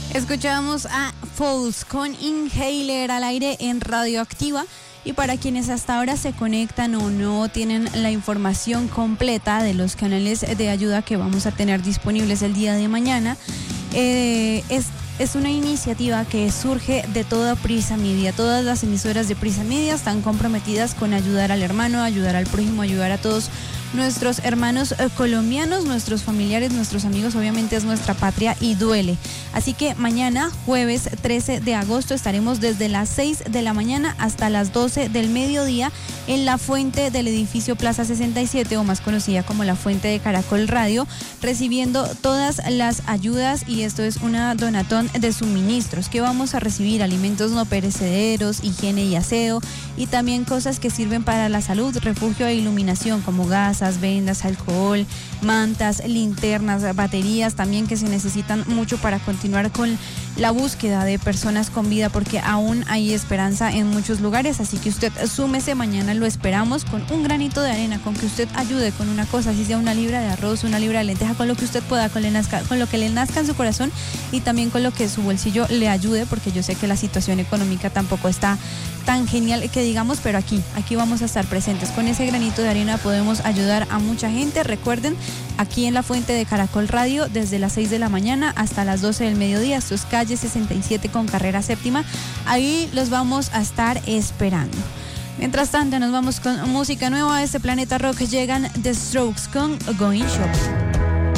Escuchamos a Falls con Inhaler al aire en Radioactiva. Y para quienes hasta ahora se conectan o no tienen la información completa de los canales de ayuda que vamos a tener disponibles el día de mañana, es una iniciativa que surge de toda Prisa Media. Todas las emisoras de Prisa Media están comprometidas con ayudar al hermano, ayudar al prójimo, ayudar a todos nuestros hermanos colombianos, nuestros familiares, nuestros amigos. Obviamente es nuestra patria y duele. Así que mañana, jueves 13 de agosto, estaremos desde las 6 de la mañana hasta las 12 del mediodía en la fuente del edificio Plaza 67, o más conocida como la fuente de Caracol Radio, recibiendo todas las ayudas, y esto es una donatón de suministros que vamos a recibir: alimentos no perecederos, higiene y aseo, y también cosas que sirven para la salud, refugio e iluminación como gasas, vendas, alcohol, mantas, linternas, baterías también, que se necesitan mucho para continuar con la búsqueda de personas con vida, porque aún hay esperanza en muchos lugares. Así que usted súmese, mañana lo esperamos con un granito de arena, con que usted ayude con una cosa, así sea una libra de arroz, una libra de lenteja, con lo que usted pueda, con lo que le nazca en su corazón, y también con lo que su bolsillo le ayude, porque yo sé que la situación económica tampoco está tan genial que digamos, pero aquí vamos a estar presentes. Con ese granito de arena podemos ayudar a mucha gente. Recuerden, aquí en la fuente de Caracol Radio, desde las 6 de la mañana hasta las 12 del mediodía. Esto es calle 67 con carrera séptima. Ahí los vamos a estar esperando. Mientras tanto, nos vamos con música nueva de este planeta rock. Llegan The Strokes con Going Shopping.